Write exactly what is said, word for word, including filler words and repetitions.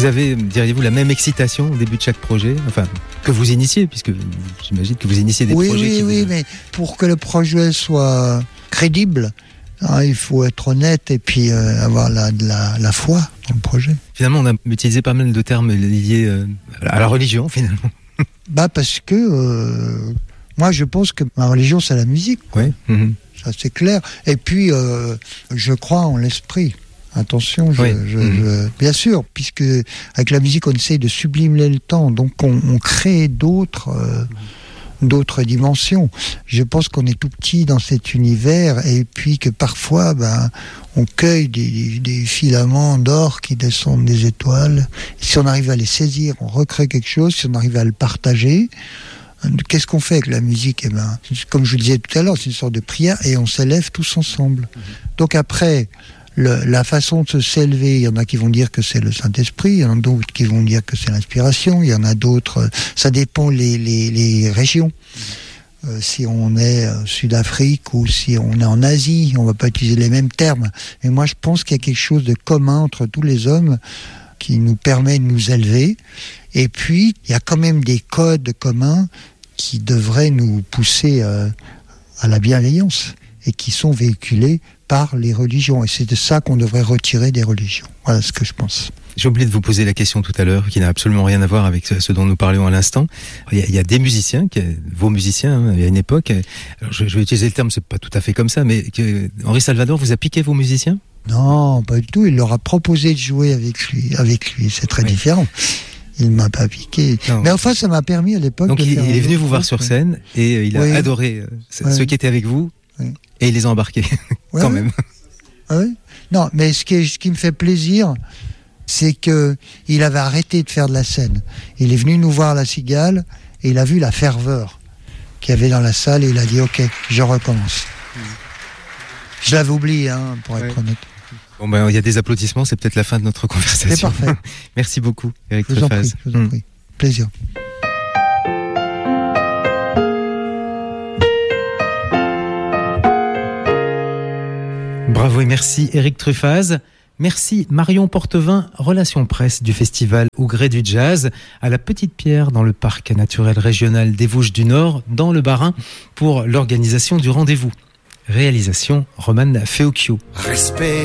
avez, diriez-vous, la même excitation au début de chaque projet, enfin, que vous initiez, puisque j'imagine que vous initiez des oui, projets. Oui, qui oui, vous... mais pour que le projet soit crédible, hein, il faut être honnête et puis euh, avoir la, la, la foi dans le projet. Finalement, on a utilisé pas mal de termes liés euh, à la religion, finalement. Bah parce que euh, moi, je pense que ma religion, c'est la musique. Oui. Mmh. Ça, c'est clair. Et puis, euh, je crois en l'esprit. Attention, je, oui. je, mmh. je, bien sûr, puisque avec la musique, on essaie de sublimer le temps, donc on, on crée d'autres, euh, d'autres dimensions. Je pense qu'on est tout petit dans cet univers, et puis que parfois, ben, on cueille des, des filaments d'or qui descendent des étoiles. Et si on arrive à les saisir, on recrée quelque chose. Si on arrive à le partager, qu'est-ce qu'on fait avec la musique? Eh ben, comme je vous disais tout à l'heure, c'est une sorte de prière, et on s'élève tous ensemble. Mmh. Donc après, Le, la façon de s'élever, il y en a qui vont dire que c'est le Saint-Esprit, il y en a d'autres qui vont dire que c'est l'inspiration, il y en a d'autres, ça dépend les, les, les régions. Mmh. Euh, si on est euh, Sud-Afrique ou si on est en Asie, on ne va pas utiliser les mêmes termes. Mais moi, je pense qu'il y a quelque chose de commun entre tous les hommes qui nous permet de nous élever. Et puis, il y a quand même des codes communs qui devraient nous pousser euh, à la bienveillance et qui sont véhiculés par les religions. Et c'est de ça qu'on devrait retirer des religions. Voilà ce que je pense. J'ai oublié de vous poser la question tout à l'heure, qui n'a absolument rien à voir avec ce dont nous parlions à l'instant. Il y a, il y a des musiciens, qui, vos musiciens, hein, il y a une époque, alors je, je vais utiliser le terme, c'est pas tout à fait comme ça, mais que Henri Salvador vous a piqué vos musiciens? Non, pas du tout. Il leur a proposé de jouer avec lui. Avec lui. C'est très oui. différent. Il ne m'a pas piqué. Non. Mais enfin, ça m'a permis à l'époque Donc de il, faire il est venu vous voir sur scène et il a oui. adoré euh, oui. ceux qui étaient avec vous oui. et il les a embarqués oui, quand oui. même. Oui. Non, mais ce qui, ce qui me fait plaisir, c'est qu'il avait arrêté de faire de la scène. Il est venu nous voir à la Cigale et il a vu la ferveur qu'il y avait dans la salle et il a dit « Ok, je recommence. Mmh. » Je l'avais oublié, hein, pour être oui. honnête. Bon ben, il y a des applaudissements, c'est peut-être la fin de notre conversation. C'est parfait. Merci beaucoup, Éric je vous en Truffaz. prie, je vous en prie. Mmh. Plaisir. Bravo et merci Éric Truffaz. Merci Marion Portevin, Relations Presse du Festival Au Gré du Jazz, à la Petite Pierre dans le Parc naturel régional des Vosges du Nord, dans le Bas-Rhin, pour l'organisation du rendez-vous. Réalisation Romane Feocchio. Respect.